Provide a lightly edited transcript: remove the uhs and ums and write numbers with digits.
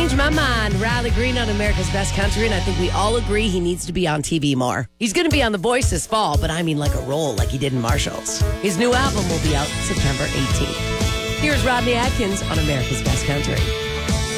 Change My Mind. Riley Green on America's Best Country, and I think we all agree he needs to be on TV more. He's going to be on The Voice this fall, but I mean like a role like he did in Marshall's. His new album will be out September 18th. Here's Rodney Atkins on America's Best Country.